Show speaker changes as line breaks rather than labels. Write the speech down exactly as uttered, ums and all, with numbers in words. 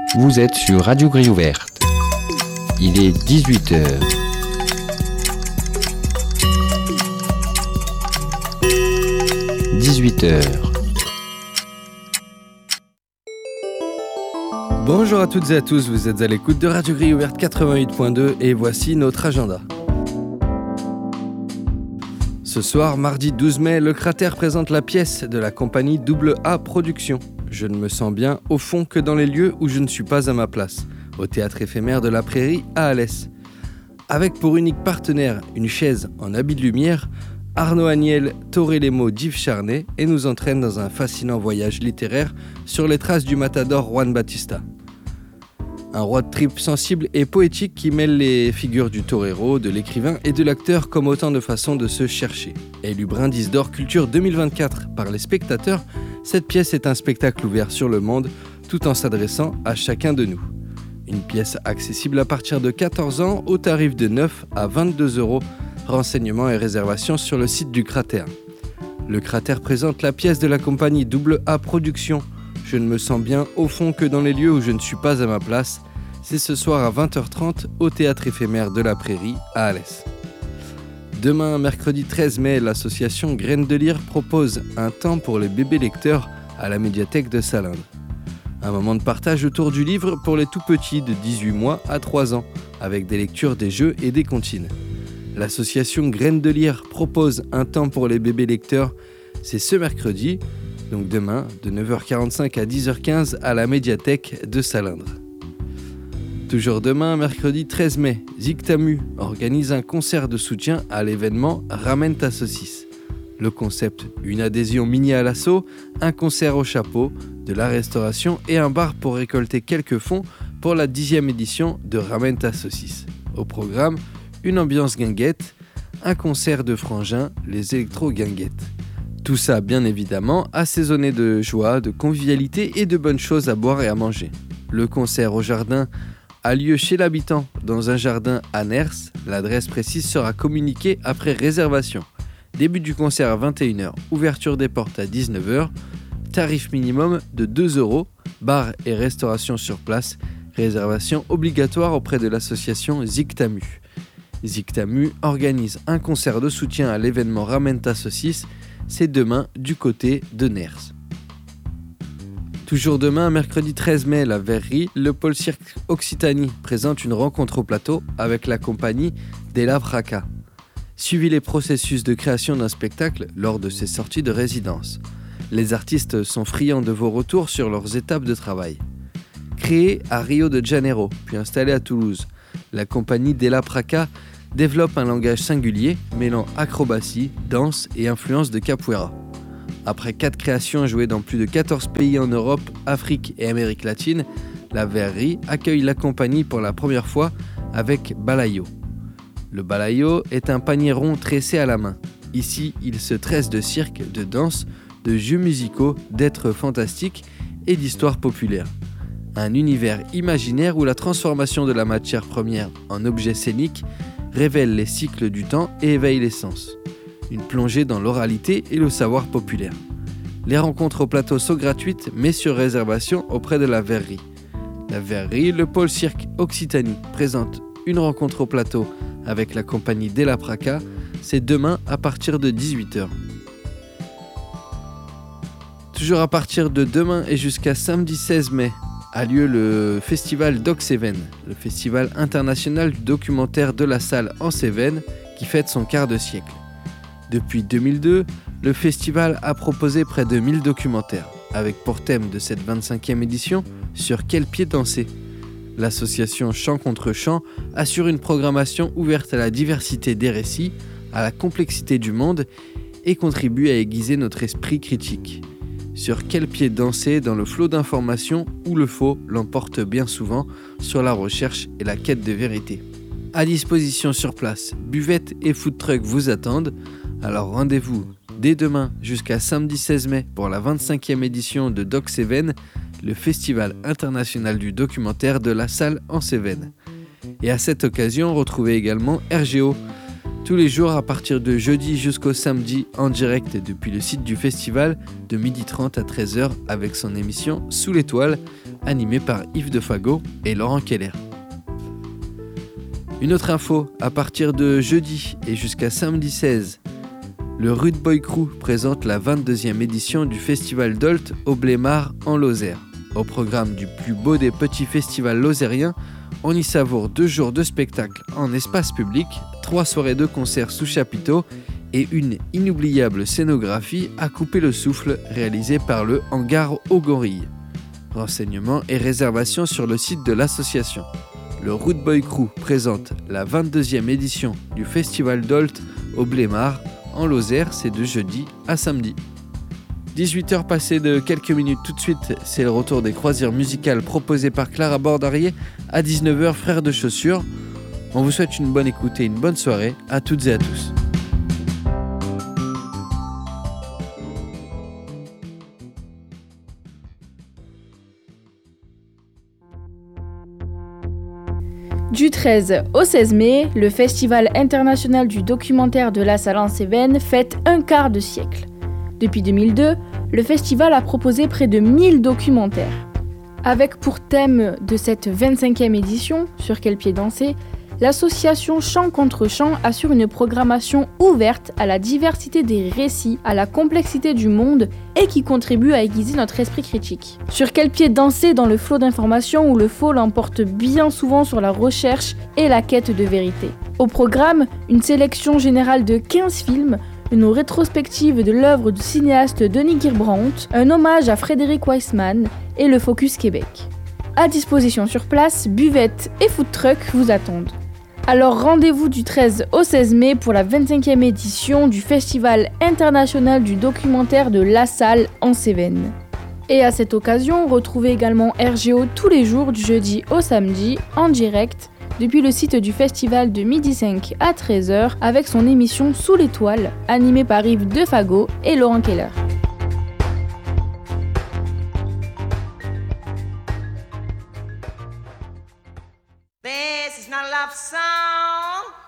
Vous êtes sur Radio Grille Ouverte. Il est dix-huit heures. dix-huit heures.
Bonjour à toutes et à tous, vous êtes à l'écoute de Radio Grille Ouverte quatre-vingt-huit point deux et voici notre agenda. Ce soir, mardi douze mai, le Cratère présente la pièce de la compagnie Double A Productions. Je ne me sens bien au fond que dans les lieux où je ne suis pas à ma place, au théâtre éphémère de la Prairie à Alès. Avec pour unique partenaire une chaise en habit de lumière, Arnaud Agnel torait les mots d'Yves Charnay et nous entraîne dans un fascinant voyage littéraire sur les traces du matador Juan Batista. Un road trip sensible et poétique qui mêle les figures du torero, de l'écrivain et de l'acteur comme autant de façons de se chercher. Élu Brindis d'Or Culture deux mille vingt-quatre par les spectateurs, cette pièce est un spectacle ouvert sur le monde tout en s'adressant à chacun de nous. Une pièce accessible à partir de quatorze ans au tarif de neuf à vingt-deux euros. Renseignements et réservations sur le site du Cratère. Le Cratère présente la pièce de la compagnie Double A Productions. Je ne me sens bien au fond que dans les lieux où je ne suis pas à ma place. C'est ce soir à vingt heures trente au théâtre éphémère de la Prairie à Alès. Demain, mercredi treize mai, l'association Graines de Lyre propose un temps pour les bébés lecteurs à la médiathèque de Salindre. Un moment de partage autour du livre pour les tout petits de dix-huit mois à trois ans, avec des lectures, des jeux et des comptines. L'association Graines de Lyre propose un temps pour les bébés lecteurs. C'est ce mercredi, donc demain, de neuf heures quarante-cinq à dix heures quinze à la médiathèque de Salindre. Toujours demain, mercredi treize mai, Zictamu organise un concert de soutien à l'événement Ramène ta saucisse. Le concept, une adhésion mini à l'assaut, un concert au chapeau, de la restauration et un bar pour récolter quelques fonds pour la dixième édition de Ramène ta saucisse. Au programme, une ambiance guinguette, un concert de frangins, les électro-guinguettes. Tout ça, bien évidemment, assaisonné de joie, de convivialité et de bonnes choses à boire et à manger. Le concert au jardin a lieu chez l'habitant, dans un jardin à Ners. L'adresse précise sera communiquée après réservation. Début du concert à vingt et une heures, ouverture des portes à dix-neuf heures, tarif minimum de deux euros, bar et restauration sur place, réservation obligatoire auprès de l'association Zictamu. Zictamu organise un concert de soutien à l'événement Ramène ta saucisse, c'est demain du côté de Ners. Toujours demain, mercredi treize mai, la Verrerie, le pôle cirque Occitanie présente une rencontre au plateau avec la compagnie Della Praca. Suivez les processus de création d'un spectacle lors de ses sorties de résidence. Les artistes sont friands de vos retours sur leurs étapes de travail. Créé à Rio de Janeiro, puis installé à Toulouse, la compagnie Della Praca développe un langage singulier mêlant acrobatie, danse et influence de capoeira. Après quatre créations jouées dans plus de quatorze pays en Europe, Afrique et Amérique latine, la Verrerie accueille la compagnie pour la première fois avec Balayo. Le Balayo est un panier rond tressé à la main. Ici, il se tresse de cirque, de danse, de jeux musicaux, d'êtres fantastiques et d'histoires populaires. Un univers imaginaire où la transformation de la matière première en objet scénique révèle les cycles du temps et éveille les sens. Une plongée dans l'oralité et le savoir populaire. Les rencontres au plateau sont gratuites mais sur réservation auprès de la Verrerie. La Verrerie, le pôle cirque Occitanie, présente une rencontre au plateau avec la compagnie Della Praca. C'est demain à partir de dix-huit heures. Toujours à partir de demain et jusqu'à samedi seize mai, a lieu le festival Doc-Cévennes, le festival international du documentaire de la salle en Cévennes qui fête son quart de siècle. Depuis deux mille deux, le festival a proposé près de mille documentaires, avec pour thème de cette vingt-cinquième édition « Sur quel pied danser ?» L'association Chant contre Chant assure une programmation ouverte à la diversité des récits, à la complexité du monde et contribue à aiguiser notre esprit critique. Sur quel pied danser dans le flot d'informations où le faux l'emporte bien souvent sur la recherche et la quête de vérité. À disposition sur place, buvettes et food trucks vous attendent. Alors rendez-vous dès demain jusqu'à samedi seize mai pour la vingt-cinquième édition de Doc-Cévennes, le festival international du documentaire de la salle en Cévennes. Et à cette occasion, retrouvez également R G O, tous les jours à partir de jeudi jusqu'au samedi en direct depuis le site du festival de midi trente à treize heures avec son émission Sous l'étoile animé par Yves Defago et Laurent Keller. Une autre info, à partir de jeudi et jusqu'à samedi seize, le Rude Boy Crew présente la vingt-deuxième édition du Festival Dolt au Blémard en Lozère. Au programme du plus beau des petits festivals lozériens, on y savoure deux jours de spectacle en espace public, trois soirées de concerts sous chapiteau et une inoubliable scénographie à couper le souffle réalisée par le Hangar aux Gorilles. Renseignements et réservations sur le site de l'association. Le Rude Boy Crew présente la vingt-deuxième édition du Festival Dolt au Blémard en Lozère, c'est de jeudi à samedi. dix-huit heures passées de quelques minutes tout de suite, c'est le retour des croisières musicales proposées par Clara Bordarier à dix-neuf heures, Frères de Chaussures. On vous souhaite une bonne écoute et une bonne soirée à toutes et à tous.
Du treize au seize mai, le Festival international du documentaire de La Salle en Cévennes fête un quart de siècle. Depuis deux mille deux, le festival a proposé près de mille documentaires. Avec pour thème de cette vingt-cinquième édition, Sur quel pied danser, l'association Chant contre Chant assure une programmation ouverte à la diversité des récits, à la complexité du monde et qui contribue à aiguiser notre esprit critique. Sur quel pied danser dans le flot d'informations où le faux l'emporte bien souvent sur la recherche et la quête de vérité. Au programme, une sélection générale de quinze films, une rétrospective de l'œuvre du cinéaste Denis Guirbrandt, un hommage à Frédéric Weissman et le Focus Québec. À disposition sur place, buvettes et food truck vous attendent. Alors rendez-vous du treize au seize mai pour la vingt-cinquième édition du Festival international du documentaire de La Salle en Cévennes. Et à cette occasion, retrouvez également R G O tous les jours du jeudi au samedi en direct depuis le site du festival de midi cinq à treize heures avec son émission Sous l'étoile, animée par Yves Defago et Laurent Keller.
This is not a love song.